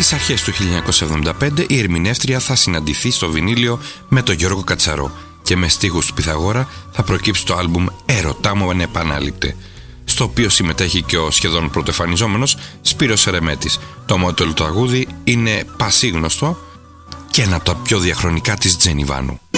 Στις αρχές του 1975 η ερμηνεύτρια θα συναντηθεί στο βινίλιο με τον Γιώργο Κατσαρό και με στίχους του Πυθαγόρα θα προκύψει το άλμπουμ «Έρωτά μου ανεπανάληπτε», στο οποίο συμμετέχει και ο σχεδόν πρωτοεμφανιζόμενος Σπύρος Ερεμέτης. Το μότο του τραγούδι είναι πασίγνωστο και ένα από τα πιο διαχρονικά της Τζένι Βάνου.